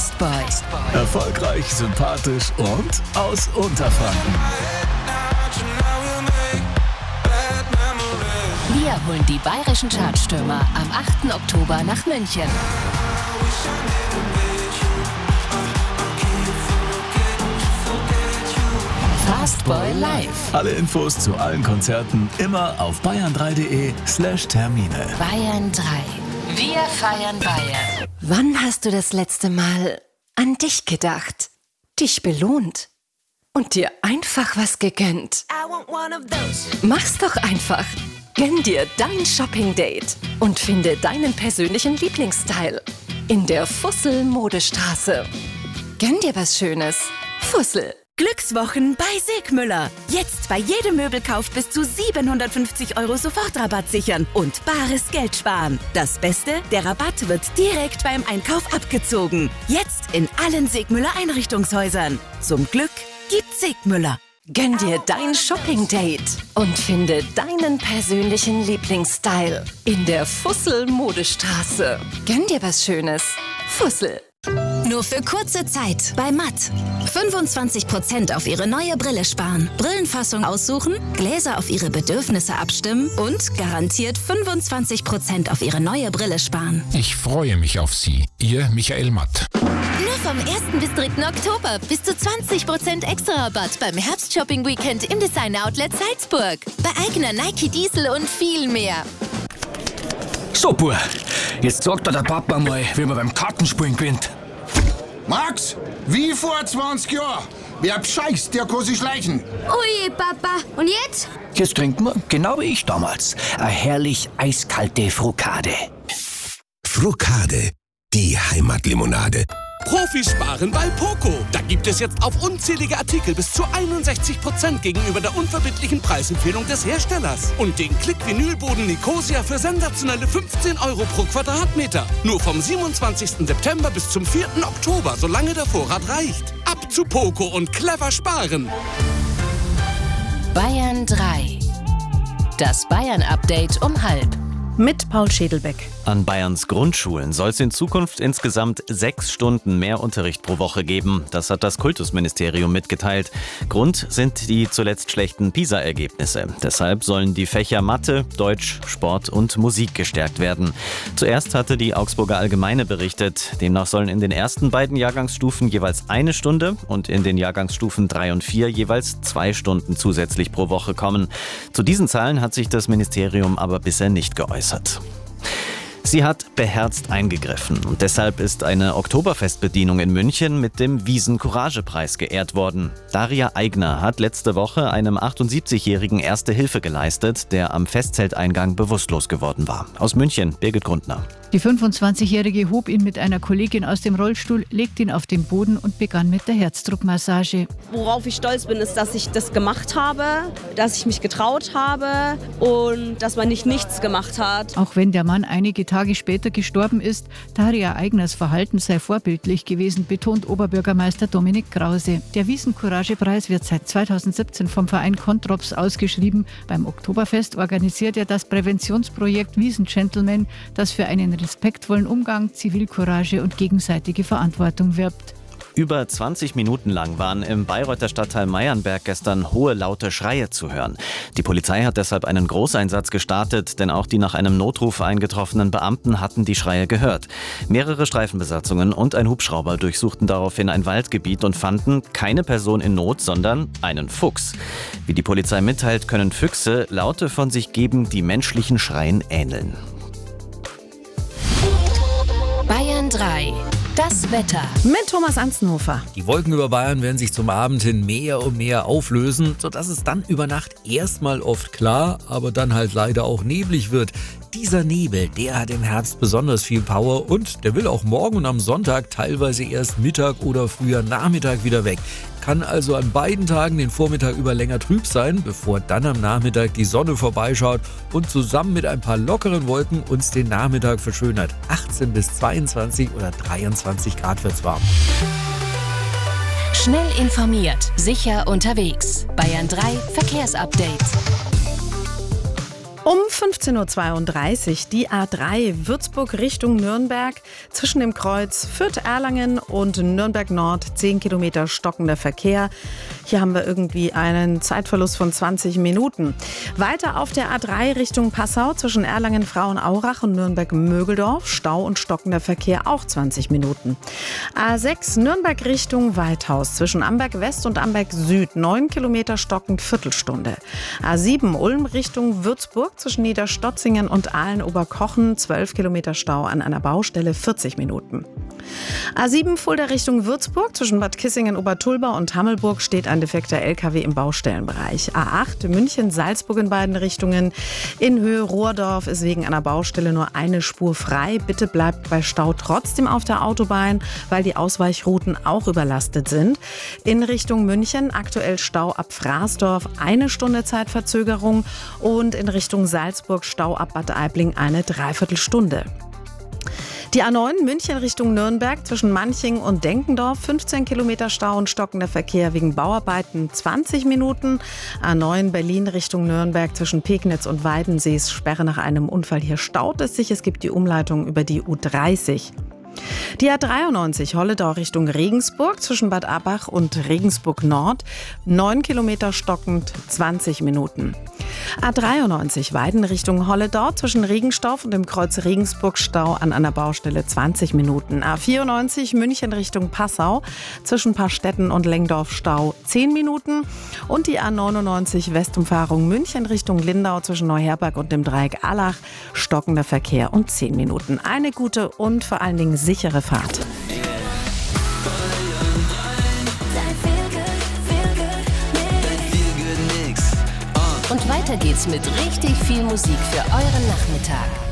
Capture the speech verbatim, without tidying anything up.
Fastboy. Erfolgreich, sympathisch und aus Unterfranken. Wir holen die bayerischen Chartstürmer am achten Oktober nach München. Fastboy live. Alle Infos zu allen Konzerten immer auf bayern drei punkt de slash Termine. Bayern drei. Wir feiern Bayern. Wann hast du das letzte Mal an dich gedacht, dich belohnt und dir einfach was gegönnt? Mach's doch einfach. Gönn dir dein Shopping-Date und finde deinen persönlichen Lieblingsstyle in der Fussel-Modestraße. Gönn dir was Schönes. Fussel. Glückswochen bei Segmüller. Jetzt bei jedem Möbelkauf bis zu siebenhundertfünfzig Euro Sofortrabatt sichern und bares Geld sparen. Das Beste, der Rabatt wird direkt beim Einkauf abgezogen. Jetzt in allen Segmüller Einrichtungshäusern. Zum Glück gibt Segmüller. Gönn dir dein Shopping-Date und finde deinen persönlichen Lieblingsstyle in der Fussel-Modestraße. Gönn dir was Schönes. Fussel. Nur für kurze Zeit bei Matt. fünfundzwanzig Prozent auf Ihre neue Brille sparen. Brillenfassung aussuchen, Gläser auf Ihre Bedürfnisse abstimmen und garantiert fünfundzwanzig Prozent auf Ihre neue Brille sparen. Ich freue mich auf Sie. Ihr Michael Matt. Nur vom ersten bis dritten Oktober bis zu zwanzig Prozent extra Rabatt beim Herbst-Shopping-Weekend im Designer-Outlet Salzburg. Bei eigener Nike Diesel und viel mehr. So, Bub, jetzt sagt der Papa mal, wie man beim Kartenspielen gewinnt. Max, wie vor zwanzig Jahren. Wer bescheißt, der kann sich schleichen. Oje, Papa. Und jetzt? Jetzt trinken wir, genau wie ich damals, eine herrlich eiskalte Frukade. Frukade, die Heimatlimonade. Profis sparen bei Poco. Da gibt es jetzt auf unzählige Artikel bis zu einundsechzig Prozent gegenüber der unverbindlichen Preisempfehlung des Herstellers. Und den Klick-Vinylboden Nicosia für sensationelle fünfzehn Euro pro Quadratmeter. Nur vom siebenundzwanzigsten September bis zum vierten Oktober, solange der Vorrat reicht. Ab zu Poco und clever sparen. Bayern drei. Das Bayern-Update um halb. Mit Paul Schädelbeck. An Bayerns Grundschulen soll es in Zukunft insgesamt sechs Stunden mehr Unterricht pro Woche geben. Das hat das Kultusministerium mitgeteilt. Grund sind die zuletzt schlechten PISA-Ergebnisse. Deshalb sollen die Fächer Mathe, Deutsch, Sport und Musik gestärkt werden. Zuerst hatte die Augsburger Allgemeine berichtet. Demnach sollen in den ersten beiden Jahrgangsstufen jeweils eine Stunde und in den Jahrgangsstufen drei und vier jeweils zwei Stunden zusätzlich pro Woche kommen. Zu diesen Zahlen hat sich das Ministerium aber bisher nicht geäußert. Sie hat beherzt eingegriffen und deshalb ist eine Oktoberfestbedienung in München mit dem Wiesn-Courage-Preis geehrt worden. Daria Eigner hat letzte Woche einem achtundsiebzigjährigen Erste Hilfe geleistet, der am Festzelteingang bewusstlos geworden war. Aus München, Birgit Grundner. Die fünfundzwanzigjährige hob ihn mit einer Kollegin aus dem Rollstuhl, legte ihn auf den Boden und begann mit der Herzdruckmassage. Worauf ich stolz bin, ist, dass ich das gemacht habe, dass ich mich getraut habe und dass man nicht nichts gemacht hat. Auch wenn der Mann einige Tage später gestorben ist, Daria Eigners Verhalten sei vorbildlich gewesen, betont Oberbürgermeister Dominik Krause. Der Wiesn-Courage-Preis wird seit zweitausendsiebzehn vom Verein Controps ausgeschrieben. Beim Oktoberfest organisiert er das Präventionsprojekt Wiesn Gentleman, das für einen respektvollen Umgang, Zivilcourage und gegenseitige Verantwortung wirbt. Über zwanzig Minuten lang waren im Bayreuther Stadtteil Meiernberg gestern hohe, laute Schreie zu hören. Die Polizei hat deshalb einen Großeinsatz gestartet, denn auch die nach einem Notruf eingetroffenen Beamten hatten die Schreie gehört. Mehrere Streifenbesatzungen und ein Hubschrauber durchsuchten daraufhin ein Waldgebiet und fanden keine Person in Not, sondern einen Fuchs. Wie die Polizei mitteilt, können Füchse Laute von sich geben, die menschlichen Schreien ähneln. Bayern drei. Das Wetter. Mit Thomas Anzenhofer. Die Wolken über Bayern werden sich zum Abend hin mehr und mehr auflösen, sodass es dann über Nacht erstmal oft klar, aber dann halt leider auch neblig wird. Dieser Nebel, der hat im Herbst besonders viel Power und der will auch morgen und am Sonntag teilweise erst Mittag oder früher Nachmittag wieder weg. Kann also an beiden Tagen den Vormittag über länger trüb sein, bevor dann am Nachmittag die Sonne vorbeischaut und zusammen mit ein paar lockeren Wolken uns den Nachmittag verschönert. achtzehn bis zweiundzwanzig oder dreiundzwanzig Grad wird's warm. Schnell informiert, sicher unterwegs. Bayern drei Verkehrsupdate. Um fünfzehn Uhr zweiunddreißig die A drei Würzburg Richtung Nürnberg. Zwischen dem Kreuz Fürth-Erlangen und Nürnberg-Nord zehn Kilometer stockender Verkehr. Hier haben wir irgendwie einen Zeitverlust von zwanzig Minuten. Weiter auf der A drei Richtung Passau zwischen Erlangen-Frauenaurach und Nürnberg-Mögeldorf. Stau und stockender Verkehr auch zwanzig Minuten. A sechs Nürnberg Richtung Weithaus zwischen Amberg-West und Amberg-Süd. neun Kilometer stockend Viertelstunde. A sieben Ulm Richtung Würzburg zwischen Niederstotzingen und Aalen-Oberkochen, zwölf Kilometer Stau an einer Baustelle, vierzig Minuten. A sieben Fulda Richtung Würzburg zwischen Bad Kissingen-Obertulba und Hammelburg steht ein defekter L K W im Baustellenbereich. A acht München-Salzburg in beiden Richtungen. In Höhe Rohrdorf ist wegen einer Baustelle nur eine Spur frei. Bitte bleibt bei Stau trotzdem auf der Autobahn, weil die Ausweichrouten auch überlastet sind. In Richtung München aktuell Stau ab Fraßdorf, eine Stunde Zeitverzögerung, und in Richtung Salzburg Stau ab Bad Aibling eine Dreiviertelstunde. Die A neun München Richtung Nürnberg zwischen Manching und Denkendorf, fünfzehn Kilometer Stau und stockender Verkehr wegen Bauarbeiten, zwanzig Minuten. A neun Berlin Richtung Nürnberg zwischen Pegnitz und Weidensees, Sperre nach einem Unfall. Hier staut es sich, es gibt die Umleitung über die U dreißig. Die A dreiundneunzig Holledau Richtung Regensburg zwischen Bad Abbach und Regensburg Nord, neun Kilometer stockend, zwanzig Minuten. A dreiundneunzig Weiden Richtung Holledau zwischen Regenstauf und dem Kreuz Regensburg Stau an einer Baustelle, zwanzig Minuten. A vierundneunzig München Richtung Passau zwischen Paarstetten und Lengdorf Stau, zehn Minuten. Und die A neunundneunzig Westumfahrung München Richtung Lindau zwischen Neuherberg und dem Dreieck Allach, stockender Verkehr und zehn Minuten. Eine gute und vor allen Dingen sichere Fahrt. Und weiter geht's mit richtig viel Musik für euren Nachmittag.